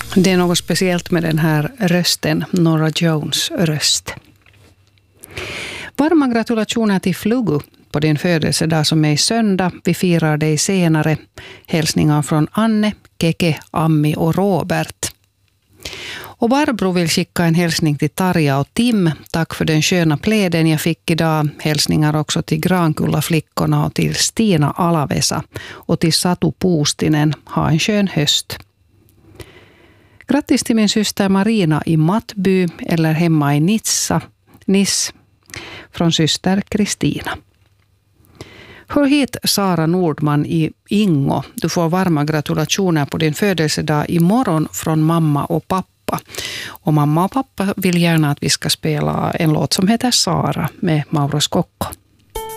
Det är något speciellt med den här rösten, Norah Jones röst. Varma gratulationer till Flugu på din födelsedag som är i söndag. Vi firar dig senare. Hälsningar från Anne, Keke, Ammi och Robert. Och Barbro vill skicka en hälsning till Tarja och Tim. Tack för den sköna pläden jag fick idag. Hälsningar också till Grankulla-flickorna och till Stina Alavesa. Och till Satu Puustinen. Ha en skön höst. Grattis till min syster Marina i Mattby eller hemma i Niss från syster Kristina. Hör hit Sara Nordman i Ingo. Du får varma gratulationer på din födelsedag imorgon från mamma och pappa. Och mamma och pappa vill gärna att vi ska spela en låt som heter Sara med Mauro Scocco.